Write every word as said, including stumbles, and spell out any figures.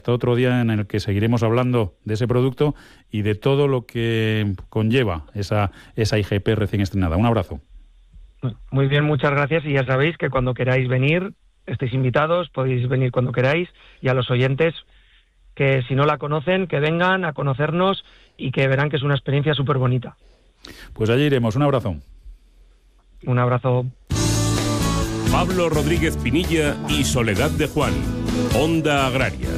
hasta otro día en el que seguiremos hablando de ese producto y de todo lo que conlleva esa, esa I G P recién estrenada. Un abrazo. Muy bien, muchas gracias, y ya sabéis que cuando queráis venir, estáis invitados, podéis venir cuando queráis, y a los oyentes que si no la conocen, que vengan a conocernos y que verán que es una experiencia súper bonita. Pues allí iremos. Un abrazo. Un abrazo. Pablo Rodríguez Pinilla y Soledad de Juan, Onda Agraria.